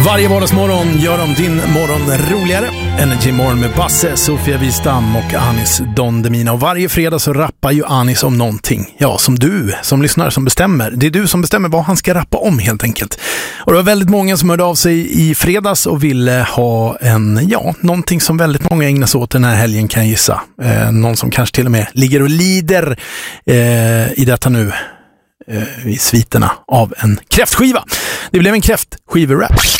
Varje vardagsmorgon gör de din morgon roligare. Energy Morgon med Basse, Sofia Wistam och Anis Don Demina. Och varje fredag så rappar ju Anis om någonting. Ja, som du som lyssnar som bestämmer. Det är du som bestämmer vad han ska rappa om helt enkelt. Och det var väldigt många som hörde av sig i fredags och ville ha någonting som väldigt många ägnar sig åt den här helgen, kan jag gissa. Någon som kanske till och med ligger och lider i detta nu. I sviterna av en kräftskiva. Det blev en kräftskiverap.